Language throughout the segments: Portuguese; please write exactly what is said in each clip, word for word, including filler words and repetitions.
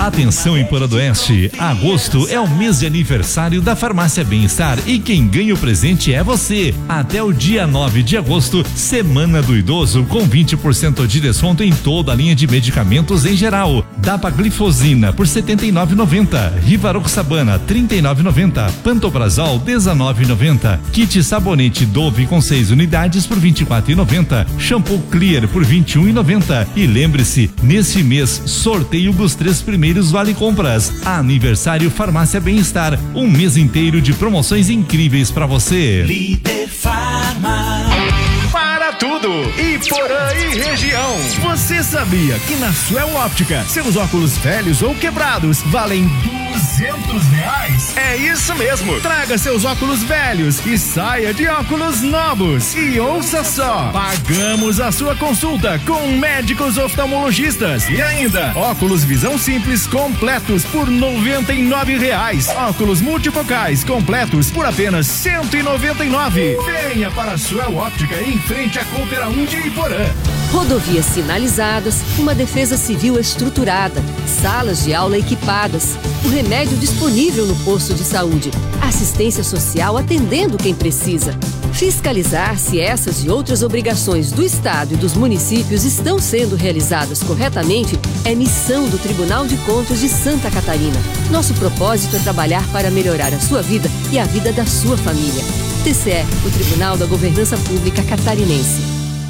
Atenção em Porã do Oeste, agosto é o mês de aniversário da Farmácia Bem-Estar e quem ganha o presente é você. Até o dia nove de agosto, Semana do Idoso com vinte por cento de desconto em toda a linha de medicamentos em geral. Dapaglifosina por setenta e nove reais e noventa centavos, Rivaroxabana trinta e nove reais e noventa centavos, Pantoprazol dezenove reais e noventa centavos, Kit Sabonete Dove com seis unidades por vinte e quatro reais e noventa centavos, Shampoo Clear por vinte e um reais e noventa centavos. E lembre-se, neste mês, sorteio dos três primeiros Vale Compras. Aniversário Farmácia Bem-Estar, um mês inteiro de promoções incríveis para você. Líder Farma. Para tudo, Iporã e região. Você sabia que na Suel Óptica, seus óculos velhos ou quebrados valem duzentos reais? É isso mesmo. Traga seus óculos velhos e saia de óculos novos. E ouça só, pagamos a sua consulta com médicos oftalmologistas. E ainda, óculos visão simples completos por noventa e nove reais. Óculos multifocais completos por apenas cento e noventa e nove. Venha para a Suel Óptica em frente à Coopera um de Iporã. Rodovias sinalizadas, uma defesa civil estruturada, salas de aula equipadas, o remédio disponível no posto de saúde, assistência social atendendo quem precisa. Fiscalizar se essas e outras obrigações do Estado e dos municípios estão sendo realizadas corretamente é missão do Tribunal de Contas de Santa Catarina. Nosso propósito é trabalhar para melhorar a sua vida e a vida da sua família. T C E, o Tribunal da Governança Pública Catarinense.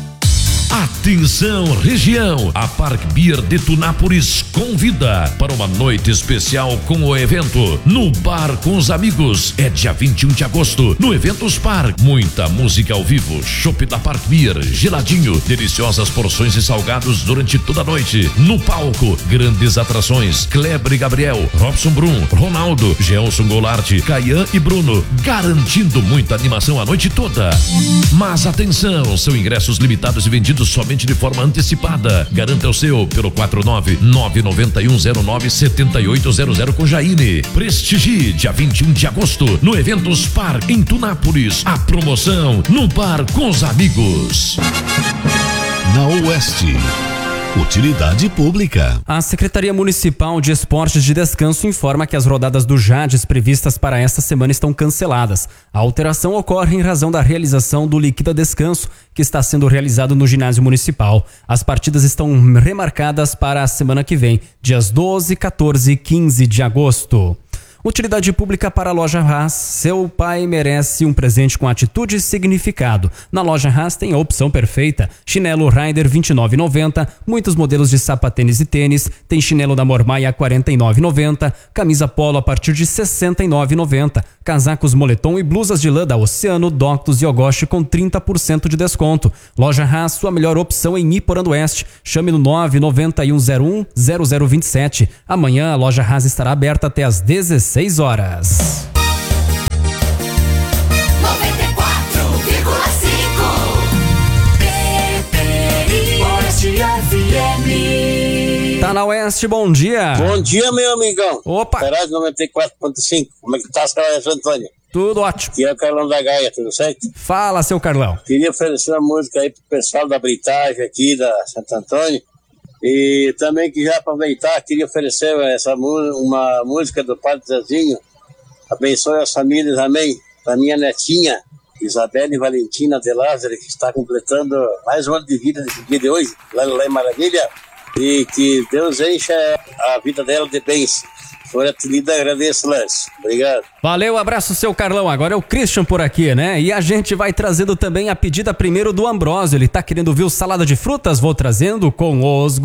Atenção região, a Park Beer de Tunápolis convida para uma noite especial com o evento no Bar com os Amigos. É dia vinte e um de agosto, no Eventos Park. Muita música ao vivo, chopp da Park Beer, geladinho, deliciosas porções e salgados durante toda a noite. No palco, grandes atrações, Kleber e Gabriel, Robson Brum, Ronaldo, Gelson Goulart, Caian e Bruno, garantindo muita animação a noite toda. Mas atenção, são ingressos limitados e vendidos somente de forma antecipada. Garanta o seu pelo quatro nove nove nove um zero nove sete oito zero zero com Jaine. Prestigie dia vinte e um de agosto no Eventos Park em Tunápolis. A promoção no Bar com os Amigos. Na Oeste. Utilidade pública. A Secretaria Municipal de Esportes de Descanso informa que as rodadas do Jades previstas para esta semana estão canceladas. A alteração ocorre em razão da realização do Liquida Descanso, que está sendo realizado no ginásio municipal. As partidas estão remarcadas para a semana que vem, dias doze, quatorze e quinze de agosto. Utilidade pública para a Loja Haas. Seu pai merece um presente com atitude e significado. Na Loja Haas tem a opção perfeita. Chinelo Rider vinte e nove reais e noventa centavos, muitos modelos de sapatênis e tênis. Tem chinelo da Mormaia quarenta e nove reais e noventa centavos, camisa polo a partir de sessenta e nove reais e noventa centavos, casacos moletom e blusas de lã da Oceano, Doctus e Ogoshi com trinta por cento de desconto. Loja Haas, sua melhor opção em Iporã do Oeste. Chame no nove nove um zero um zero zero dois sete. Amanhã a Loja Haas estará aberta até às dezesseis horas. noventa e quatro vírgula cinco Oeste F M. Tá na Oeste, bom dia. Bom dia, meu amigão. Opa. Ferraz noventa e quatro ponto cinco. Como é que tá, seu Antônio? Tudo ótimo. Aqui é o Carlão da Gaia, tudo certo? Fala, seu Carlão. Queria oferecer uma música aí pro pessoal da Britagem aqui da Santo Antônio. E também que já aproveitar, queria oferecer essa uma música do Padre Zezinho. Abençoe as famílias, amém. Para minha netinha, Isabelle Valentina de Lázaro, que está completando mais um ano de vida nesse dia de hoje, lá, lá em Maravilha. E que Deus encha a vida dela de bens. For atenida, agradeço, Lance. Obrigado. Valeu, abraço, seu Carlão. Agora é o Christian por aqui, né? E a gente vai trazendo também a pedida primeiro do Ambrósio. Ele tá querendo ouvir o Salada de Frutas? Vou trazendo com os